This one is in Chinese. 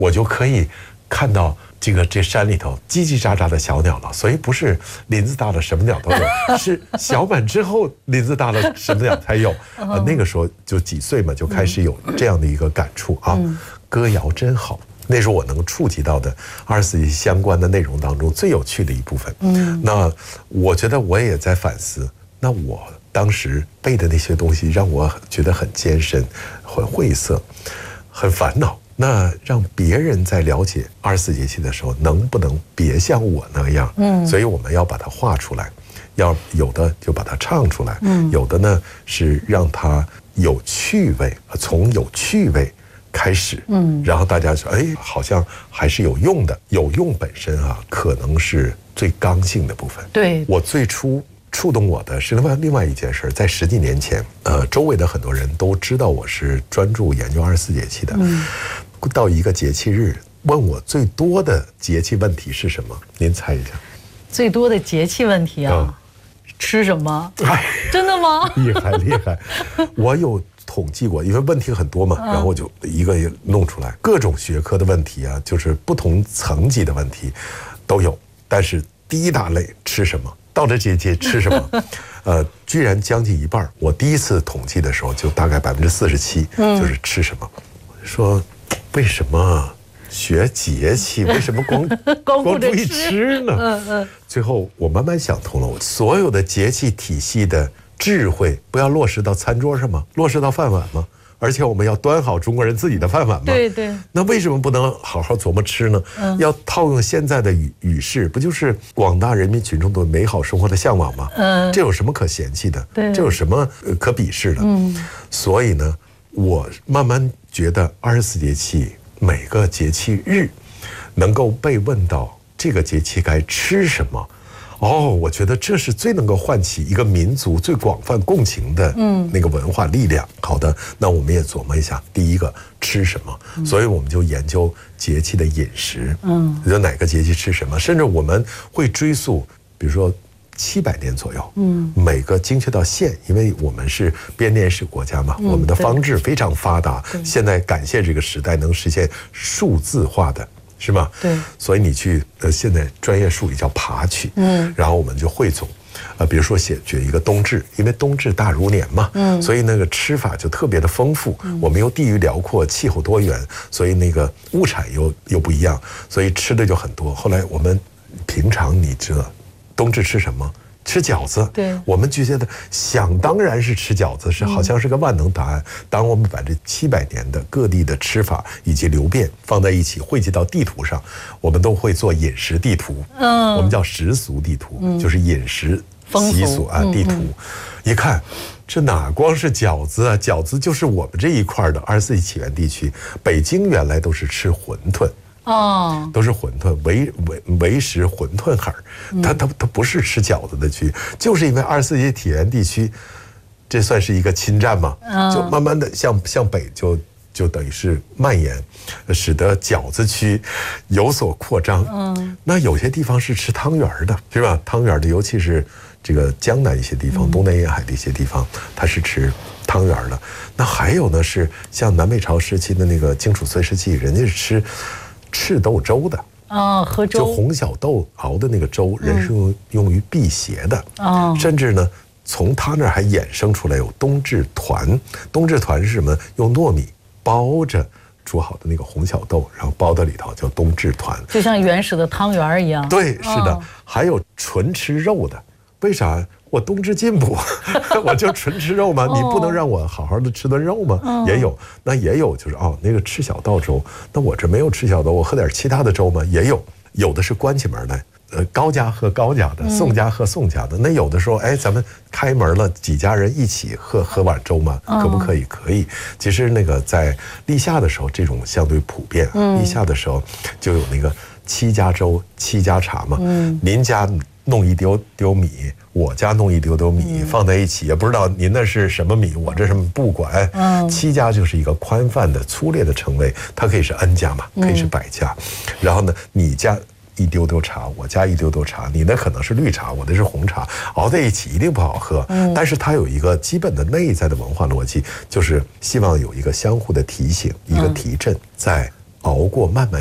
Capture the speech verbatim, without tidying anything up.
我就可以看到这个这山里头叽叽喳喳的小鸟了。所以不是林子大了什么鸟都有，是小满之后林子大了什么鸟才有。啊，那个时候就几岁嘛，就开始有这样的一个感触啊，歌谣真好。那是我能触及到的二十四节气相关的内容当中最有趣的一部分。嗯，那我觉得我也在反思，那我当时背的那些东西让我觉得很艰深、很晦涩、很烦恼。那让别人在了解二十四节气的时候，能不能别像我那样？嗯，所以我们要把它画出来，要有的就把它唱出来，嗯，有的呢是让它有趣味，从有趣味开始，嗯，然后大家说，哎，好像还是有用的。有用本身啊，可能是最刚性的部分。对，我最初触动我的是另外另外一件事，在十几年前，呃，周围的很多人都知道我是专注研究二十四节气的。嗯，到一个节气日，问我最多的节气问题是什么？您猜一下。 最多的节气问题啊，嗯、吃什么？哎，真的吗？ 厉害厉害，我有统计过，因为问题很多嘛，然后我就一个一个弄出来，各种学科的问题啊，就是不同层级的问题都有。但是第一大类吃什么，到了这节吃什么，呃，居然将近一半。我第一次统计的时候，就大概百分之四十七，就是吃什么。说为什么学节气，为什么光光光注意吃呢？嗯嗯。最后我慢慢想通了，我所有的节气体系的智慧不要落实到餐桌上吗？落实到饭碗吗？而且我们要端好中国人自己的饭碗吗？对对。那为什么不能好好琢磨吃呢？嗯、要套用现在的语语式，不就是广大人民群众对美好生活的向往吗？嗯。这有什么可嫌弃的？对。这有什么可鄙视的？嗯。所以呢，我慢慢觉得二十四节气每个节气日，能够被问到这个节气该吃什么。哦，我觉得这是最能够唤起一个民族最广泛共情的那个文化力量。嗯、好的，那我们也琢磨一下，第一个吃什么，嗯、所以我们就研究节气的饮食，嗯，就哪个节气吃什么，甚至我们会追溯，比如说七百年左右，嗯，每个精确到县，因为我们是编年史国家嘛，嗯、我们的方志非常发达，现在感谢这个时代能实现数字化的。是吗？对，所以你去呃，现在专业术语叫爬取，嗯，然后我们就汇总，呃，比如说写举一个冬至，因为冬至大如年嘛，嗯，所以那个吃法就特别的丰富。嗯、我们又地域辽阔，气候多元，所以那个物产又又不一样，所以吃的就很多。后来我们平常你知道，冬至吃什么？吃饺子，对，我们就觉得想当然是吃饺子，是好像是个万能答案。当我们把这七百年的各地的吃法以及流变放在一起，汇集到地图上，我们都会做饮食地图。嗯，我们叫食俗地图，嗯、就是饮食习俗啊地图。嗯嗯、一看，这哪光是饺子啊？饺子就是我们这一块的二十四节气起源地区，北京原来都是吃馄饨。哦，都是馄饨，为为为食馄饨海儿，它它它不是吃饺子的区，就是因为二十四节气起源地区，这算是一个侵占嘛，就慢慢的向向北就就等于是蔓延，使得饺子区有所扩张。嗯，那有些地方是吃汤圆的，是吧？汤圆的，尤其是这个江南一些地方、嗯、东南沿海的一些地方，它是吃汤圆的。那还有呢，是像南北朝时期的那个荆楚岁时期，人家是吃赤豆粥的啊，喝粥，就红小豆熬的那个粥，人是用、嗯、用于辟邪的啊。甚至呢，从他那儿还衍生出来有冬至团。冬至团是什么？用糯米包着煮好的那个红小豆，然后包到里头，叫冬至团， 就像原始的汤圆一样。 对，是的。哦、还有纯吃肉的，为啥？我冬至进补，我就纯吃肉吗？你不能让我好好的吃顿肉吗？哦、也有，那也有就是哦，那个吃小豆粥，那我这没有吃小豆，我喝点其他的粥吗？也有，有的是关起门来，呃，高家喝高家的，宋家喝宋家的。嗯、那有的时候，哎，咱们开门了，几家人一起喝喝碗粥吗？可不可以？可以。其实那个在立夏的时候，这种相对普遍。嗯、立夏的时候就有那个七家粥、七家茶嘛。嗯，您家弄一丢丢米，我家弄一丢丢米，嗯、放在一起，也不知道您那是什么米，我这什么不管。嗯、七家就是一个宽泛的粗略的称谓，它可以是 N 家嘛，可以是百家。嗯、然后呢，你家一丢丢茶，我家一丢丢茶，你那可能是绿茶，我的是红茶，熬在一起一定不好喝。嗯、但是它有一个基本的内在的文化逻辑，就是希望有一个相互的提醒，一个提振，在熬过漫漫